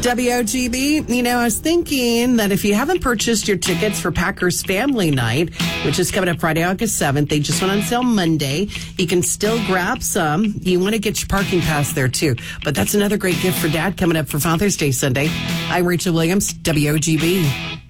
WOGB, I was thinking that if you haven't purchased your tickets for Packers Family Night, which is coming up Friday, August 7th, they just went on sale Monday. You can still grab some. You want to get your parking pass there, too. But that's another great gift for Dad coming up for Father's Day Sunday. I'm Rachel Williams, WOGB.